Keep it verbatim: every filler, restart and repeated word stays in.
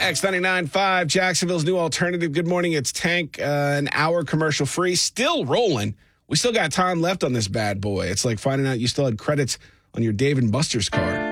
X ninety-nine point five, Jacksonville's new alternative. Good morning. It's Tank, uh, an hour commercial free. Still rolling. We still got time left on this bad boy. It's like finding out you still had credits on your Dave and Buster's card.